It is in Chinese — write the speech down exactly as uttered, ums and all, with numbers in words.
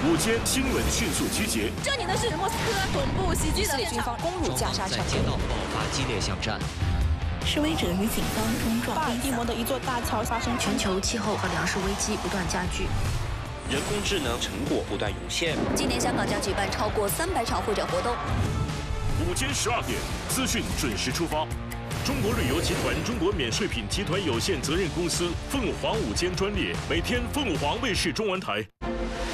午间新闻迅速集结。 这里呢是莫斯科恐怖袭击的现场， 攻入加沙城， 在街道爆发激烈巷战。 示威者与警方冲撞。 巴尔的摩的一座大桥发生全球气候和粮食危机不断加剧。 人工智能成果不断涌现。 今年香港将举办超过三百场会展活动。 午间十二点，资讯准时出发。中国旅游集团中国免税品集团有限责任公司凤凰午间专列，每天凤凰卫视中文台。